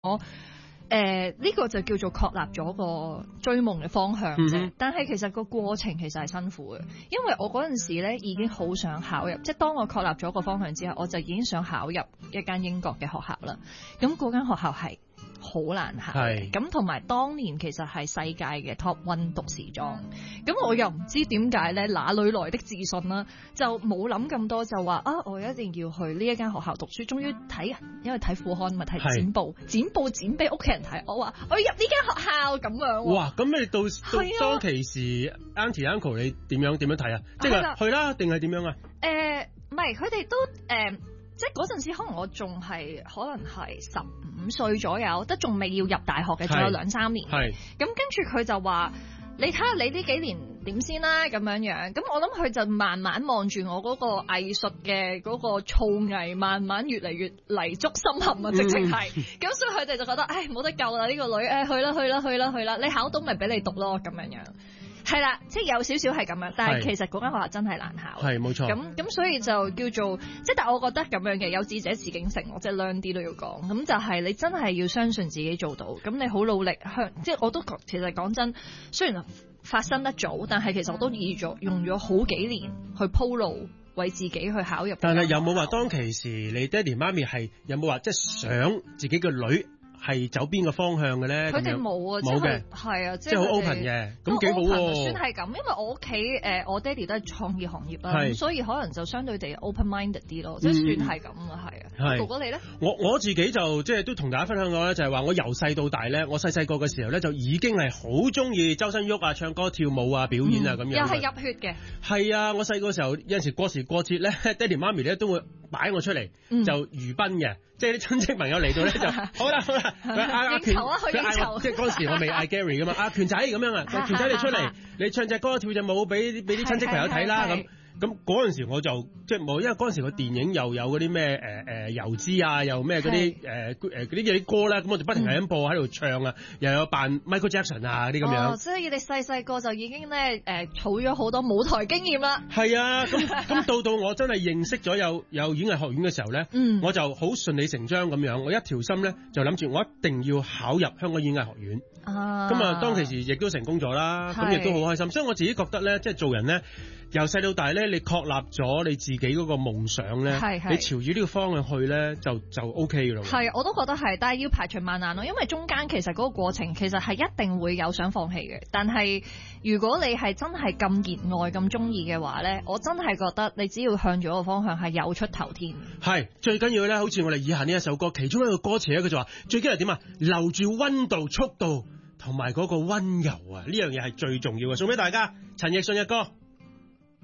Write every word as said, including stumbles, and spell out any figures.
我誒呢、呃這個就叫做確立咗個追夢嘅方向啫，嗯、但係其實個過程其實係辛苦嘅，因為我嗰陣時咧已經好想考入，即係當我確立咗個方向之後，我就已經想考入一間英國嘅學校啦。咁嗰間學校係好難考，咁同埋當年其實係世界嘅 top one 讀時裝，咁我又唔知點解咧，哪裏來的自信啦？就冇諗咁多，就話啊，我一定要去呢一間學校讀書。終於睇，因為睇副刊咪睇剪報，剪報剪俾屋企人睇。我話我要入呢間學校咁樣。哇！咁你到到當其時 Auntie Uncle 你點樣點樣睇啊？即係去啦，定係點樣啊？誒，唔係，佢哋都誒。即係嗰陣時，可能我仲係可能係十五歲左右，都仲未要入大學嘅，仲有兩三年。係咁跟住佢就話：你睇下你呢幾年點先啦，咁樣樣。咁我諗佢就慢慢望住我嗰個藝術嘅嗰個造詣，慢慢越嚟越泥足深陷啊！直情係。咁、嗯、所以佢哋就覺得：唉，冇得救啦！呢、呢個女，誒去啦去啦去啦去啦！你考到咪俾你讀咯，咁樣樣。係啦，即係有少少係咁樣，但係其實嗰間學校真係難考。係冇錯。咁咁所以就叫做，即係但係我覺得咁樣嘅有志者事竟成，即係 learn 啲都要講。咁就係你真係要相信自己做到，咁你好努力向，即係我都其實講真，雖然發生得早，但係其實我都預咗用咗好幾年去鋪路，為自己去考入。但係有冇話當其時你爹哋媽咪係有冇話即係想自己個女係走邊個方向嘅咧？佢哋冇啊，冇嘅，係啊，即係好 open 嘅，咁幾好喎。算係咁，因為我屋企誒我爹哋都係創意行業啦，咁所以可能就相對地 open minded 啲咯，即係算係咁啊，係啊。哥哥你咧？我我自己就即係都同大家分享過咧，就係話我由細到大咧，我細細個嘅時候咧就已經係好中意周身喐啊、唱歌跳舞啊、表演啊咁樣。又係入血嘅。係啊，我細個時候有陣時過時過節咧，爹哋媽咪咧都會擺我出嚟就娛賓嘅，即係啲親戚朋友嚟到咧就好啦好啦。佢嗌阿權，佢嗌我，即係嗰時我未嗌 Gary 噶嘛，阿權仔咁樣啊，權仔你出嚟，你唱隻歌跳隻舞俾俾啲親戚朋友睇啦咁。咁嗰陣時我就即係冇，因為嗰陣時個電影又有嗰啲咩誒誒油脂啊，又咩嗰啲誒誒嗰啲啲歌咧，咁我就不停係咁播喺度唱啊，又有扮 Michael Jackson 啊啲咁樣。哦，所以你細細個就已經咧誒儲咗好多舞台經驗啦。係啊，咁咁到到我真係認識咗有有演藝學院嘅時候咧，嗯、我就好順理成章咁樣，我一條心咧就諗住我一定要考入香港演藝學院。啊，咁啊當其時亦都成功咗啦，咁亦都好開心。所以我自己覺得咧，即係做人咧，由細到大咧。你確立咗你自己嗰個夢想咧，係係你朝住呢個方向去咧，就就 O K 嘅咯。係，我都覺得係，但係要排除萬難咯，因為中間其實嗰個過程其實係一定會有想放棄嘅。但係如果你係真係咁熱愛、咁中意嘅話咧，我真係覺得你只要向住嗰個方向係有出頭天。係最緊要咧，好似我哋以下呢一首歌，其中一個歌詞咧，佢就話最緊要係點啊？留住溫度、速度同埋嗰個溫柔啊！呢樣嘢係最重要嘅，送俾大家陳奕迅嘅歌。